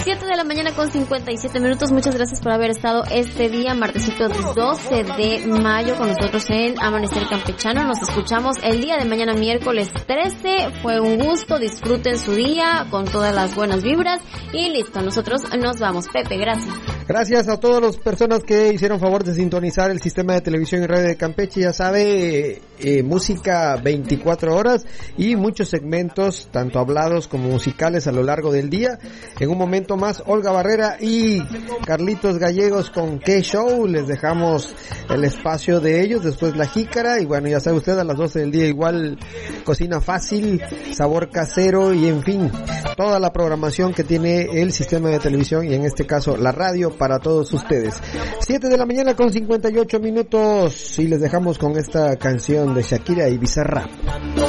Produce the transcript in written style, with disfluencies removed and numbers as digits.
7 de la mañana con 57 minutos. Muchas gracias por haber estado este día, martesito 12 de mayo, con nosotros en Amanecer Campechano. Nos escuchamos el día de mañana, miércoles 13. Fue un gusto, disfruten su día con todas las buenas vibras. Y listo, nosotros nos vamos. Pepe, gracias. Gracias a todas las personas que hicieron favor de sintonizar el sistema de televisión y radio de Campeche. Ya sabe, música 24 horas y muchos segmentos, tanto hablados como musicales, a lo largo del día. En un momento más, Olga Barrera y Carlitos Gallegos con K-Show. Les dejamos el espacio de ellos, después La Jícara. Y bueno, ya sabe usted, a las 12 del día igual cocina fácil, sabor casero y en fin, toda la programación que tiene el sistema de televisión y en este caso la radio para todos ustedes. 7 de la mañana con 58 minutos y les dejamos con esta canción de Shakira y Bizarrap.